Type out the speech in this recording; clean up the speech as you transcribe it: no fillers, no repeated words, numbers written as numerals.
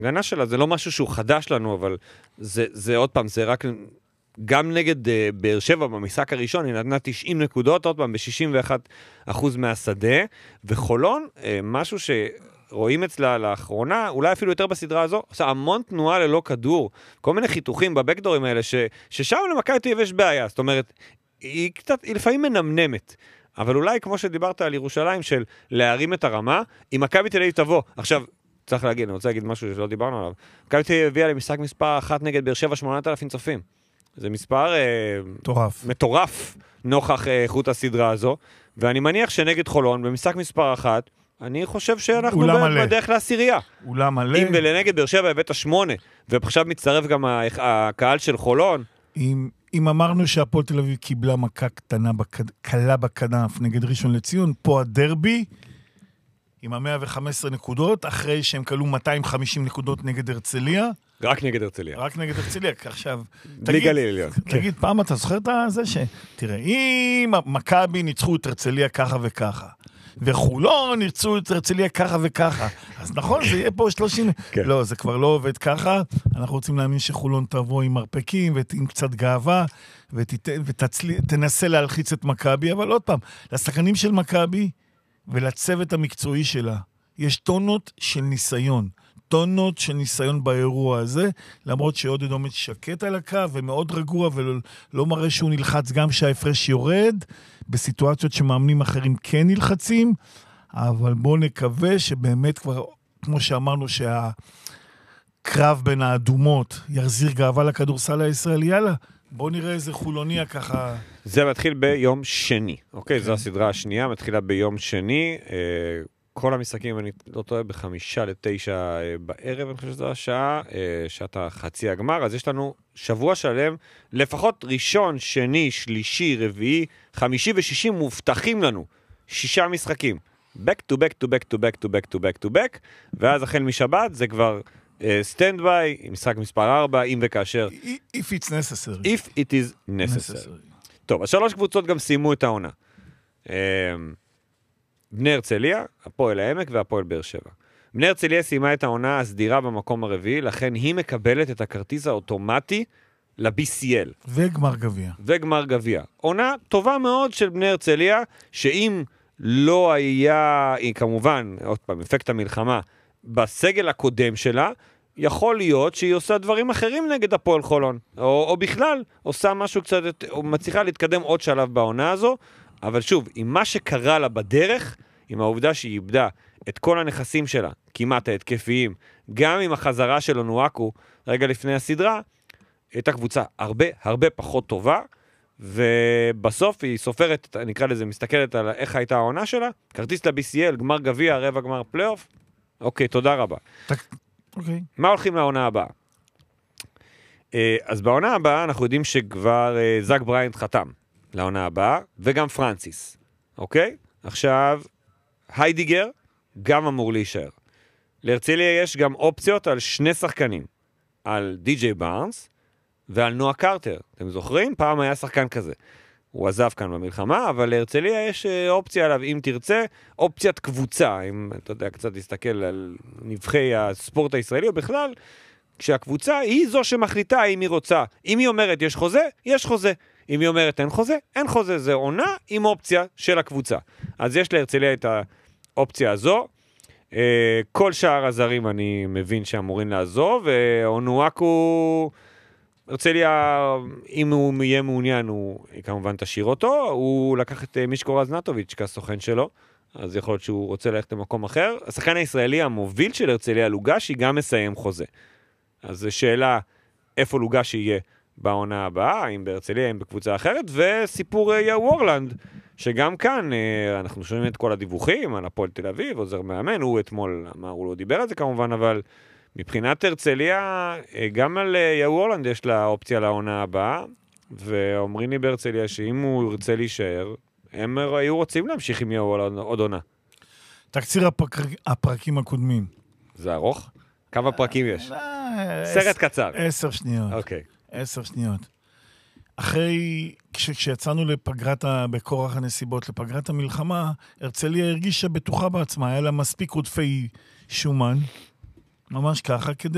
ההגנה שלה זה לא משהו שהוא חדש לנו, אבל זה עוד פעם, זה רק גם נגד באר שבע במשחק הראשון, היא נתנה 90 נקודות, עוד פעם, ב-61% מהשדה, וחולון, משהו שרואים אצלה לאחרונה, אולי אפילו יותר בסדרה הזו, עושה המון תנועה ללא כדור, כל מיני חיתוכים בבקדורים האלה, ששם למכבי תל אביב יש בעיה, זאת אומרת, היא לפעמים מנמנמת, אבל אולי כמו שדיברת על ירושלים, של להרים את הרמה, אם מכבי תל אביב תבוא, עכשיו, צריך להגיד, אני רוצה להגיד משהו שלא דיברנו עליו, מכבי תל אביב הביאה למשחק מספר 1 נגד באר שבע 8,000 צופים. זה מספר מטורף נוכח איכות הסדרה הזו, ואני מניח שנגד חולון, במשחק מספר 1, אני חושב שאנחנו בדרך לעשירייה. אולם מלא. אם לנגד באר שבע הבאת 8, ועכשיו מצטרף גם הקהל של חולון. אם אמרנו שהפועל תל אביב קיבלה מכה קלה בכנף נגד ראשון לציון, פה הדרבי, עם 115 נקודות, אחרי שהם קלו 250 נקודות נגד הרצליה. רק נגד הרצליה. רק נגד הרצליה, עכשיו... בלי גליל עליון. תגיד, פעם אתה זוכר את זה תראה, אם מכבי ניצחו את הרצליה ככה וככה, וחולון ניצחו את הרצליה ככה וככה, אז נכון, זה יהיה פה 30... לא, זה כבר לא עובד ככה, אנחנו רוצים להאמין שחולון תבוא עם מרפקים, ועם קצת גאווה, ותנסה להלחיץ את מכבי, אבל עוד פעם, לשחקנים של מכבי, ולצוות המקצועי שלה, יש טונות של ניסיון. טונות של ניסיון באירוע הזה, למרות שעודד עומד שקט על הקו, ומאוד רגוע, ולא מראה שהוא נלחץ גם שההפרש יורד, בסיטואציות שמאמנים אחרים כן נלחצים, אבל בואו נקווה שבאמת כבר, כמו שאמרנו, שהקרב בין האדומות יחזיר גאווה לכדורסל הישראלי, יאללה, בואו נראה איזה חולוניה ככה... זה מתחיל ביום שני, אוקיי? זו הסדרה השנייה, מתחילה ביום שני, כל המשחקים, אני לא טועה, 8:55 בערב, אני חושב שזו השעה, שעת החצי הגמר, אז יש לנו שבוע שלם, לפחות ראשון, שני, שלישי, רביעי, חמישי ושישי מובטחים לנו, 6 משחקים, back to back to back to back to back to back to back, ואז החל משבת זה כבר stand by, משחק מספר 4, אם וכאשר. If it's necessary. If it is necessary. טוב, אז 3 קבוצות גם סיימו את העונה. בני הרצליה, הפועל העמק והפועל באר שבע. בני הרצליה סיימה את העונה הסדירה במקום הרביעי, לכן היא מקבלת את הכרטיס האוטומטי ל-BCL. וגמר גביע. וגמר גביע. עונה טובה מאוד של בני הרצליה, שאם לא היה, היא כמובן, עוד פעם, אפקט המלחמה, בסגל הקודם שלה, יכול להיות שהיא עושה דברים אחרים נגד הפועל חולון, או בכלל עושה משהו קצת, או מצליחה להתקדם עוד שלב בעונה הזו, אבל שוב, עם מה שקרה לה בדרך, עם העובדה שהיא איבדה את כל הנכסים שלה, כמעט ההתקפיים, גם עם החזרה של אונואקו, רגע לפני הסדרה, הייתה קבוצה הרבה פחות טובה, ובסוף היא סופרת, נקרא לזה, מסתכלת על איך הייתה העונה שלה, כרטיס ל-BCL, גמר גביע, רבע גמר פלייאוף, אוקיי, תודה רבה. אוקיי. מה הולכים לעונה הבאה? אז בעונה הבאה אנחנו יודעים שכבר זאק בריינט חתם לעונה הבאה, וגם פרנסיס, אוקיי? עכשיו, היידיגר גם אמור להישאר. להרצליה יש גם אופציות על 2 שחקנים, על די.ג'יי בארנס ועל נועה קרטר. אתם זוכרים? פעם היה שחקן כזה. הוא עזב כאן במלחמה, אבל להרצליה יש אופציה עליו, אם תרצה, אופציית קבוצה, אם אתה יודע, קצת להסתכל על נבחי הספורט הישראלי, או בכלל, כשהקבוצה היא זו שמחליטה אם היא רוצה. אם היא אומרת יש חוזה, יש חוזה. אם היא אומרת אין חוזה, אין חוזה. זה עונה עם אופציה של הקבוצה. אז יש להרצליה את האופציה הזו. כל שאר הזרים אני מבין שאמורים לעזוב, ואונואקו... הרצליה, אם הוא יהיה מעוניין, הוא כמובן תשאיר אותו, הוא לקח את מישקו רזנטוביץ' כסוכן שלו, אז יכול להיות שהוא רוצה ללכת למקום אחר. השחקן הישראלי המוביל של הרצליה, לוגשי, גם מסיים חוזה. אז זו שאלה איפה לוגשי יהיה בעונה הבאה, אם בהרצליה, אם בקבוצה אחרת, וסיפור יאוורלנד, שגם כאן אנחנו שומעים את כל הדיווחים על הפועל תל אביב, עוזר מאמן, הוא אתמול אמר, הוא לא דיבר על זה כמובן, אבל מבחינת הרצליה, גם על יאוורלנד יש לה אופציה לעונה הבאה, ואומרים לי בהרצליה שאם הוא ירצה להישאר, הם היו רוצים להמשיך עם יאוורלנד עוד עונה. תקציר הפרקים הקודמים. זה ארוך? כמה פרקים יש? סרט קצר. 10 שניות. אוקיי. 10 שניות. אחרי, כשיצאנו בכורח הנסיבות, לפגרת המלחמה, הרצליה הרגישה בטוחה בעצמה, היה לה מספיק עודפי שומן, ממש ככה, כדי